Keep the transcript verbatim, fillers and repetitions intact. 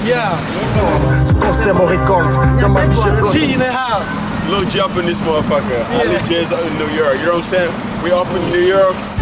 Yeah. G in the house. Lil G up in this motherfucker. Yeah. Ali J's up in New York. You know what I'm saying? We up in New York.